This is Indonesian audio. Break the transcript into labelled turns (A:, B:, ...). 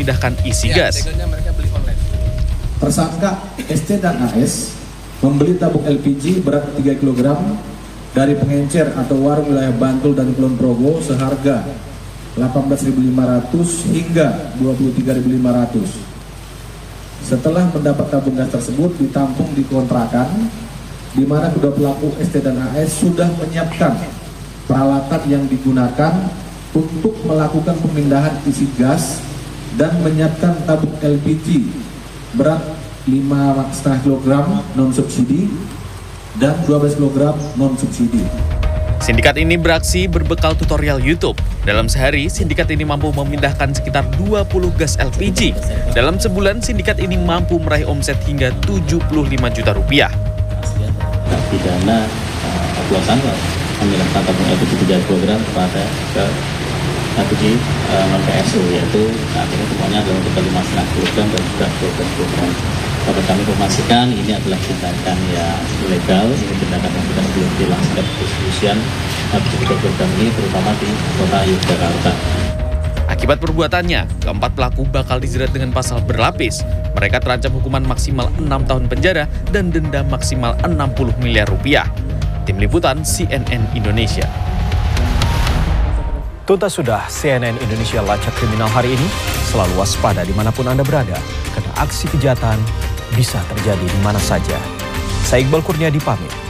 A: memindahkan isi gas.
B: Tersangka ST dan AS membeli tabung LPG berat 3 kg dari pengencer atau warung wilayah Bantul dan Kulon Progo seharga 18.500 hingga 23.500. Setelah mendapat tabung gas tersebut ditampung di kontrakan, di mana kedua pelaku ST dan AS sudah menyiapkan peralatan yang digunakan untuk melakukan pemindahan isi gas dan menyiapkan tabung LPG berat 5,5 kg non subsidi dan 12 kg non subsidi.
A: Sindikat ini beraksi berbekal tutorial YouTube. Dalam sehari, sindikat ini mampu memindahkan sekitar 20 gas LPG. Dalam sebulan, sindikat ini mampu meraih omset hingga 75 juta rupiah.
C: Pidana oplosan memindahkan tabung LPG 3 kg kepada ke LPG non PSU, yaitu artinya semuanya adalah untuk 5,5 kg dan juga 12 kg. Dapat kami informasikan ini adalah tindakan yang ilegal, ini tindakan yang sudah belum dilaksanakan distribusian LPG 3 kg ini terutama di kota Yogyakarta.
A: Akibat perbuatannya, keempat pelaku bakal dijerat dengan pasal berlapis. Mereka terancam hukuman maksimal 6 tahun penjara dan denda maksimal 60 miliar rupiah. Tim Liputan CNN Indonesia.
D: Tuntas sudah CNN Indonesia Lacak Kriminal hari ini. Selalu waspada dimanapun Anda berada, karena aksi kejahatan bisa terjadi di mana saja. Saya Iqbal Kurniadi pamit.